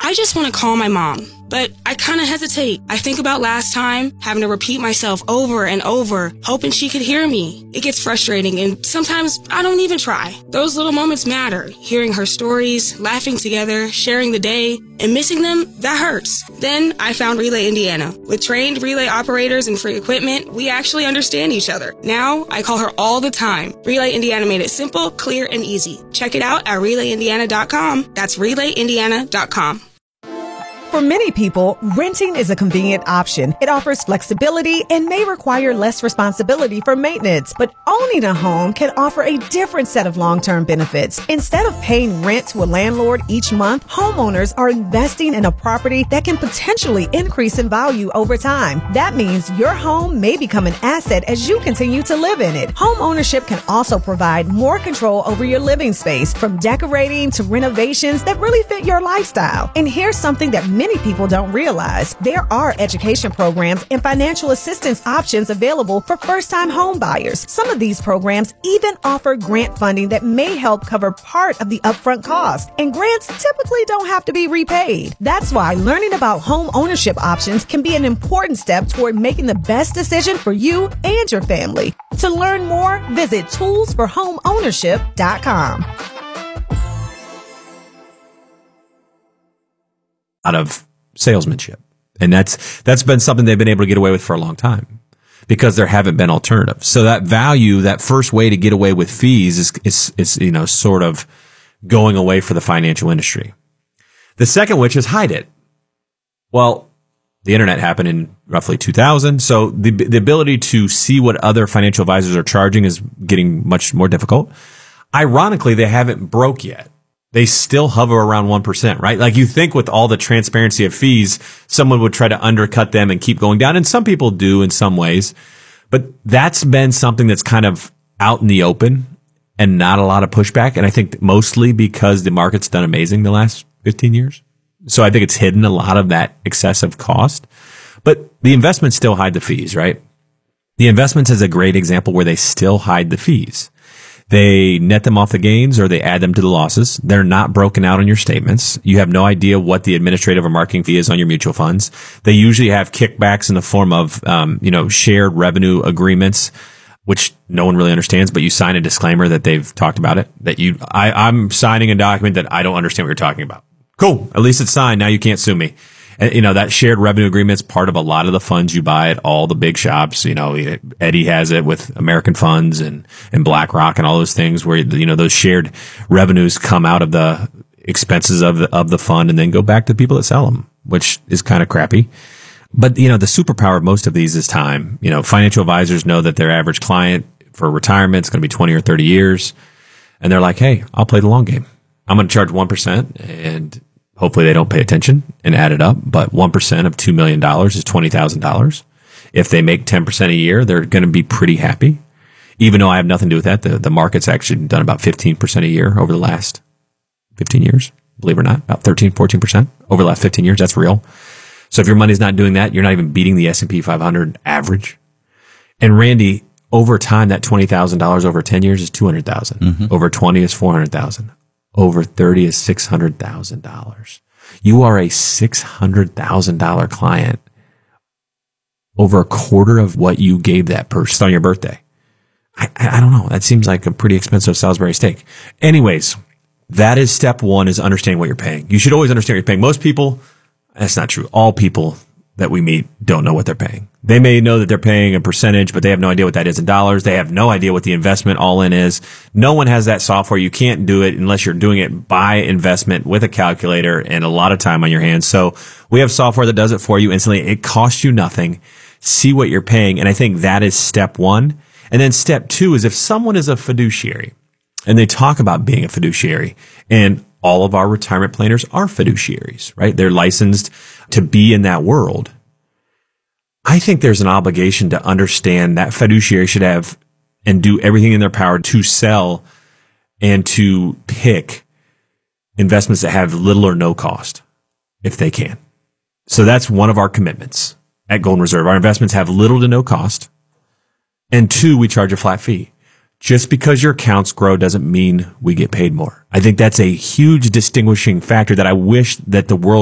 I just want to call my mom, but I kind of hesitate. I think about last time, having to repeat myself over and over, hoping she could hear me. It gets frustrating, and sometimes I don't even try. Those little moments matter. Hearing her stories, laughing together, sharing the day, and missing them, that hurts. Then I found Relay Indiana. With trained relay operators and free equipment, we actually understand each other. Now, I call her all the time. Relay Indiana made it simple, clear, and easy. Check it out at RelayIndiana.com. That's RelayIndiana.com. For many people, renting is a convenient option. It offers flexibility and may require less responsibility for maintenance. But owning a home can offer a different set of long-term benefits. Instead of paying rent to a landlord each month, homeowners are investing in a property that can potentially increase in value over time. That means your home may become an asset as you continue to live in it. Home ownership can also provide more control over your living space, from decorating to renovations that really fit your lifestyle. And here's something that many people don't realize. There are education programs and financial assistance options available for first-time home buyers. Some of these programs even offer grant funding that may help cover part of the upfront cost. And grants typically don't have to be repaid. That's why learning about home ownership options can be an important step toward making the best decision for you and your family. To learn more, visit toolsforhomeownership.com. Out of salesmanship. And that's been something they've been able to get away with for a long time because there haven't been alternatives. So that value, that first way to get away with fees is sort of going away for the financial industry. The second, which is hide it. Well, the internet happened in roughly 2000. So the ability to see what other financial advisors are charging is getting much more difficult. Ironically, they haven't broke yet. They still hover around 1%, right? Like you think with all the transparency of fees, someone would try to undercut them and keep going down. And some people do in some ways, but that's been something that's kind of out in the open and not a lot of pushback. And I think mostly because the market's done amazing the last 15 years. So I think it's hidden a lot of that excessive cost, but the investments still hide the fees, right? The investments is a great example where they still hide the fees. They net them off the gains or they add them to the losses. They're not broken out on your statements. You have no idea what the administrative or marketing fee is on your mutual funds. They usually have kickbacks in the form of, shared revenue agreements, which no one really understands, but you sign a disclaimer that they've talked about it, that I'm signing a document that I don't understand what you're talking about. Cool. At least it's signed. Now you can't sue me. And, that shared revenue agreement is part of a lot of the funds you buy at all the big shops. Eddie has it with American Funds and BlackRock and all those things where, those shared revenues come out of the expenses of the fund and then go back to the people that sell them, which is kind of crappy. But, the superpower of most of these is time. Financial advisors know that their average client for retirement is going to be 20 or 30 years. And they're like, hey, I'll play the long game. I'm going to charge 1% and hopefully they don't pay attention and add it up, but 1% of $2 million is $20,000. If they make 10% a year, they're going to be pretty happy. Even though I have nothing to do with that, the market's actually done about 15% a year over the last 15 years. Believe it or not, about 13, 14% over the last 15 years. That's real. So if your money's not doing that, you're not even beating the S&P 500 average. And Randy, over time, that $20,000 over 10 years is $200,000. Mm-hmm. Over 20 is $400,000. Over 30 is $600,000. You are a $600,000 client over a quarter of what you gave that person on your birthday. I don't know. That seems like a pretty expensive Salisbury steak. Anyways, that is step one, is understanding what you're paying. You should always understand what you're paying. Most people, that's not true. All people that we meet don't know what they're paying. They may know that they're paying a percentage, but they have no idea what that is in dollars. They have no idea what the investment all in is. No one has that software. You can't do it unless you're doing it by investment with a calculator and a lot of time on your hands. So we have software that does it for you instantly. It costs you nothing. See what you're paying. And I think that is step one. And then step two is if someone is a fiduciary and they talk about being a fiduciary, and all of our retirement planners are fiduciaries, right? They're licensed to be in that world. I think there's an obligation to understand that fiduciary should have and do everything in their power to sell and to pick investments that have little or no cost if they can. So that's one of our commitments at Golden Reserve. Our investments have little to no cost. And two, we charge a flat fee. Just because your accounts grow doesn't mean we get paid more. I think that's a huge distinguishing factor that I wish that the world